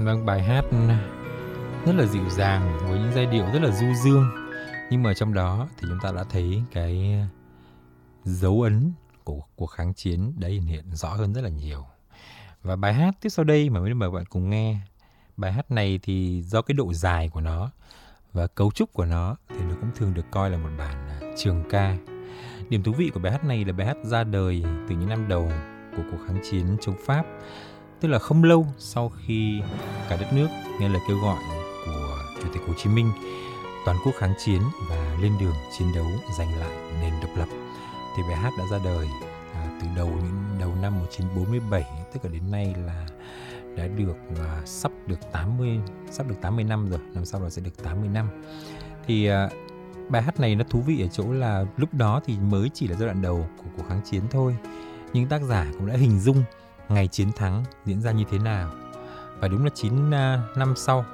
Vâng, bài hát rất là dịu dàng với những giai điệu rất là du dương. Nhưng mà trong đó thì chúng ta đã thấy cái dấu ấn của cuộc kháng chiến đã hiện hiện rõ hơn rất là nhiều. Và bài hát tiếp sau đây mà mời bạn cùng nghe. Bài hát này thì do cái độ dài của nó và cấu trúc của nó thì nó cũng thường được coi là một bản trường ca. Điểm thú vị của bài hát này là bài hát ra đời từ những năm đầu của cuộc kháng chiến chống Pháp, tức là không lâu sau khi cả đất nước nghe lời kêu gọi của Chủ tịch Hồ Chí Minh toàn quốc kháng chiến và lên đường chiến đấu giành lại nền độc lập. Thì bài hát đã ra đời từ đầu năm 1947, tức là đến nay là đã được sắp được 80 năm rồi, năm sau là sẽ được 80 năm. Thì bài hát này nó thú vị ở chỗ là lúc đó thì mới chỉ là giai đoạn đầu của cuộc kháng chiến thôi, nhưng tác giả cũng đã hình dung ngày chiến thắng diễn ra như thế nào. Và đúng là 9 năm sau,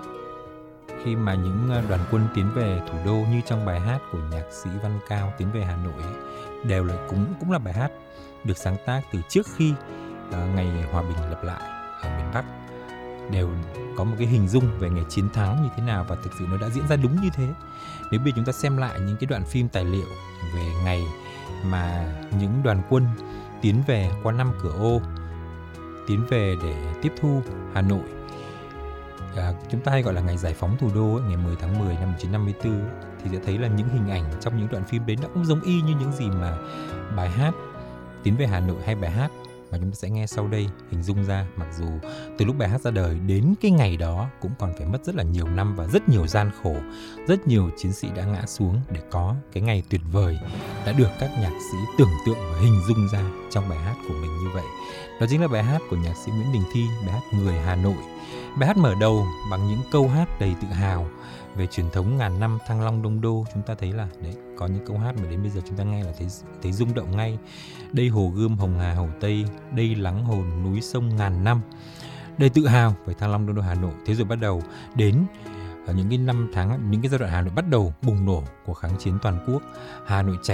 khi mà những đoàn quân tiến về thủ đô như trong bài hát của nhạc sĩ Văn Cao Tiến về Hà Nội ấy, đều là cũng là bài hát được sáng tác từ trước khi ngày hòa bình lập lại ở miền Bắc, đều có một cái hình dung về ngày chiến thắng như thế nào, và thực sự nó đã diễn ra đúng như thế. Nếu bây giờ chúng ta xem lại những cái đoạn phim tài liệu về ngày mà những đoàn quân tiến về qua 5 cửa ô, tiến về để tiếp thu Hà Nội, chúng ta hay gọi là ngày giải phóng thủ đô ấy, ngày 10 tháng 10 năm 1954, thì sẽ thấy là những hình ảnh trong những đoạn phim đấy nó cũng giống y như những gì mà bài hát Tiến về Hà Nội hay bài hát mà chúng ta sẽ nghe sau đây hình dung ra. Mặc dù từ lúc bài hát ra đời đến cái ngày đó cũng còn phải mất rất là nhiều năm và rất nhiều gian khổ, rất nhiều chiến sĩ đã ngã xuống để có cái ngày tuyệt vời đã được các nhạc sĩ tưởng tượng và hình dung ra trong bài hát của mình như vậy. Đó chính là bài hát của nhạc sĩ Nguyễn Đình Thi, bài hát Người Hà Nội. Bài hát mở đầu bằng những câu hát đầy tự hào về truyền thống ngàn năm Thăng Long Đông Đô. Chúng ta thấy là đấy, có những câu hát mà đến bây giờ chúng ta nghe là thấy rung động ngay. Đây Hồ Gươm Hồng Hà Hầu Tây, đây lắng hồn núi sông ngàn năm. Đầy tự hào về Thăng Long Đông Đô Hà Nội. Thế rồi bắt đầu đến những cái năm tháng, những cái giai đoạn Hà Nội bắt đầu bùng nổ của kháng chiến toàn quốc. Hà Nội chảy